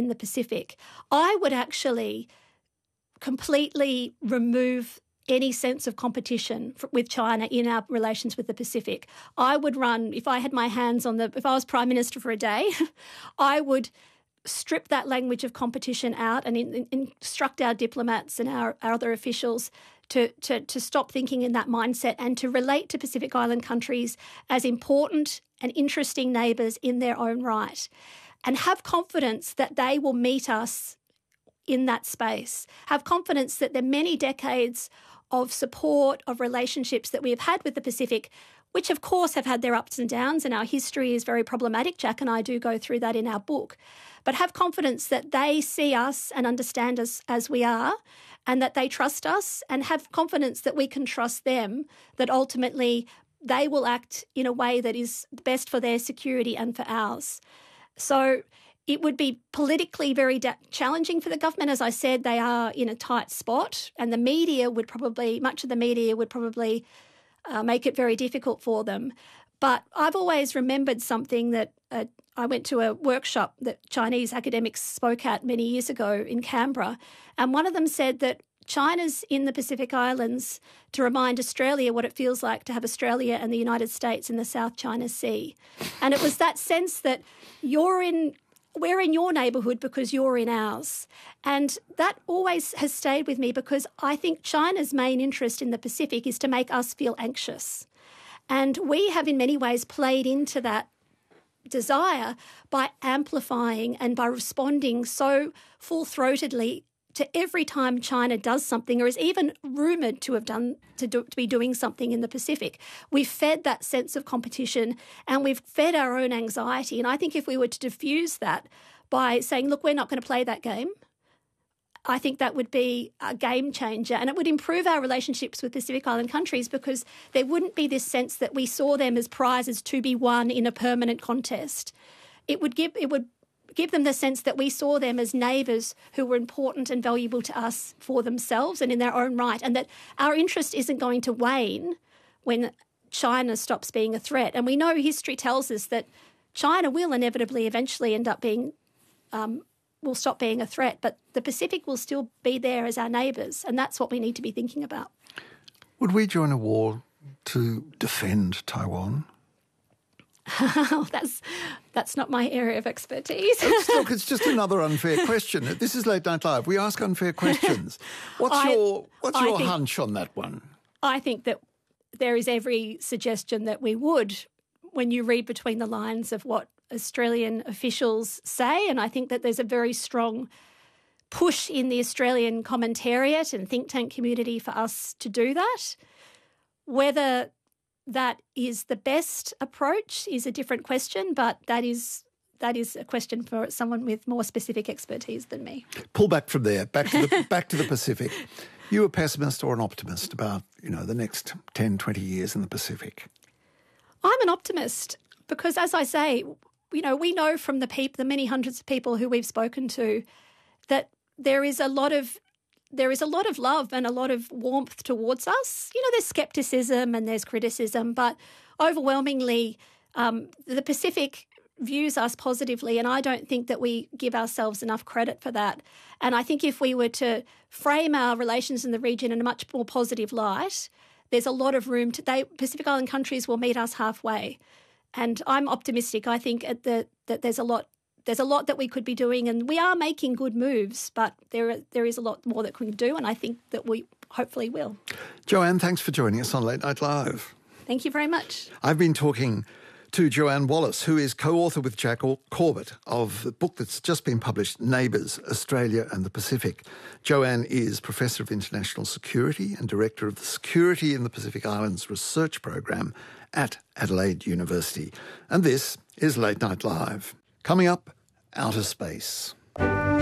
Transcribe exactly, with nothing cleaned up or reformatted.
in the Pacific, I would actually completely remove any sense of competition for, with China in our relations with the Pacific. I would run, if I had my hands on the, if I was Prime Minister for a day, I would strip that language of competition out and in, in, instruct our diplomats and our, our other officials to, to, to stop thinking in that mindset and to relate to Pacific Island countries as important and interesting neighbours in their own right, and have confidence that they will meet us in that space. Have confidence that the many decades of support, of relationships that we have had with the Pacific, which of course have had their ups and downs, and our history is very problematic. Jack and I do go through that in our book. But have confidence that they see us and understand us as we are, and that they trust us, and have confidence that we can trust them, that ultimately they will act in a way that is best for their security and for ours. So it would be politically very da- challenging for the government. As I said, they are in a tight spot, and the media would probably, much of the media would probably uh, make it very difficult for them. But I've always remembered something that uh, I went to a workshop that Chinese academics spoke at many years ago in Canberra, and one of them said that China's in the Pacific Islands to remind Australia what it feels like to have Australia and the United States in the South China Sea. And it was that sense that you're in, we're in your neighbourhood because you're in ours. And that always has stayed with me, because I think China's main interest in the Pacific is to make us feel anxious. And we have in many ways played into that desire by amplifying and by responding so full-throatedly to every time China does something or is even rumoured to have done to, do, to be doing something in the Pacific. We've fed that sense of competition, and we've fed our own anxiety. And I think if we were to diffuse that by saying, look, we're not going to play that game, I think that would be a game changer, and it would improve our relationships with Pacific Island countries, because there wouldn't be this sense that we saw them as prizes to be won in a permanent contest. It would give it would give them the sense that we saw them as neighbours who were important and valuable to us for themselves and in their own right, and that our interest isn't going to wane when China stops being a threat. And we know history tells us that China will inevitably eventually end up being um, will stop being a threat, but the Pacific will still be there as our neighbours, and that's what we need to be thinking about. Would we join a war to defend Taiwan? that's that's not my area of expertise. It's, look, it's just another unfair question. This is Late Night Live. We ask unfair questions. What's I, your what's I your think, hunch on that one? I think that there is every suggestion that we would, when you read between the lines of what Australian officials say, and I think that there's a very strong push in the Australian commentariat and think tank community for us to do that. Whether that is the best approach is a different question, but that is that is a question for someone with more specific expertise than me. Pull back from there, back to the back to the Pacific. You a pessimist or an optimist about, you know, the next ten, twenty years in the Pacific? I'm an optimist because, as I say, you know, we know from the people, the many hundreds of people who we've spoken to, that there is a lot of there is a lot of love and a lot of warmth towards us. You know, there's scepticism and there's criticism, but overwhelmingly, um, the Pacific views us positively, and I don't think that we give ourselves enough credit for that. And I think if we were to frame our relations in the region in a much more positive light, there's a lot of room to. They Pacific Island countries will meet us halfway. And I'm optimistic. I think at the, that there's a lot there's a lot that we could be doing, and we are making good moves, but there there is a lot more that we can do, and I think that we hopefully will. Joanne, thanks for joining us on Late Night Live. Thank you very much. I've been talking to Joanne Wallace, who is co-author with Jack Corbett of the book that's just been published, Neighbours, Australia and the Pacific. Joanne is Professor of International Security and Director of the Security in the Pacific Islands Research Program at Adelaide University. And this is Late Night Live. Coming up, outer space.